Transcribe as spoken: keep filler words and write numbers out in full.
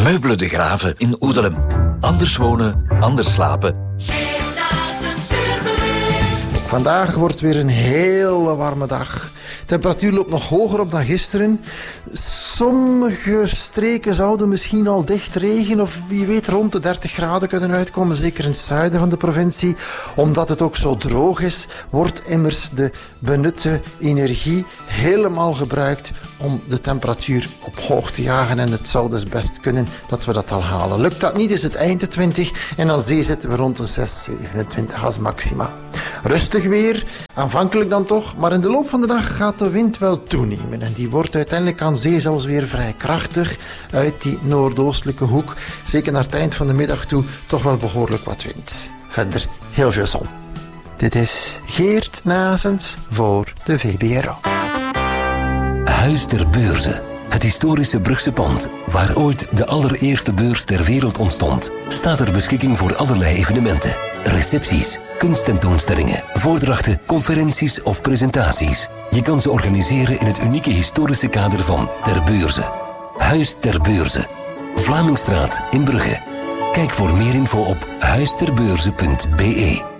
Meubelen de Graven in Oedelem. Anders wonen, anders slapen. Vandaag wordt weer een hele warme dag. De temperatuur loopt nog hoger op dan gisteren. Sommige streken zouden misschien al dicht regen of wie weet rond de dertig graden kunnen uitkomen. Zeker in het zuiden van de provincie. Omdat het ook zo droog is, wordt immers de benutte energie helemaal gebruikt om de temperatuur op hoog te jagen. En het zou dus best kunnen dat we dat al halen. Lukt dat niet, is het eind de twintig en aan zee zitten we rond de zes, zevenentwintig als maxima. Rustig weer, aanvankelijk dan toch, maar in de loop van de dag gaat de wind wel toenemen. En die wordt uiteindelijk aan zee zelfs weer vrij krachtig uit die noordoostelijke hoek. Zeker naar het eind van de middag toe toch wel behoorlijk wat wind. Verder heel veel zon. Dit is Geert Nazens voor de V B R O. Huis ter Beurze. Het historische Brugse pand, waar ooit de allereerste beurs ter wereld ontstond, staat ter beschikking voor allerlei evenementen. Recepties, kunsttentoonstellingen, voordrachten, conferenties of presentaties. Je kan ze organiseren in het unieke historische kader van Ter Beurze. Huis ter Beurze. Vlamingstraat in Brugge. Kijk voor meer info op huisterbeurze punt be.